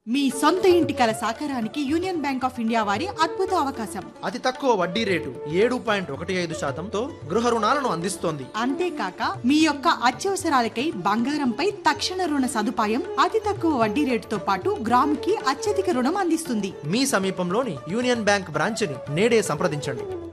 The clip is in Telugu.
మీ సొంత ఇంటి కల సాకారానికి యూనియన్ బ్యాంక్ ఆఫ్ ఇండియా వారి అద్భుత అవకాశం. అతి తక్కువ వడ్డీ రేటు 7.15%తో గృహ రుణాలను అందిస్తోంది. అంతేకాక మీ యొక్క అత్యవసరాలకై బంగారంపై తక్షణ రుణ సదుపాయం, అతి తక్కువ వడ్డీ రేటుతో పాటు గ్రాముకి అత్యధిక రుణం అందిస్తుంది. మీ సమీపంలోని యూనియన్ బ్యాంక్ బ్రాంచ్ని నేడే సంప్రదించండి.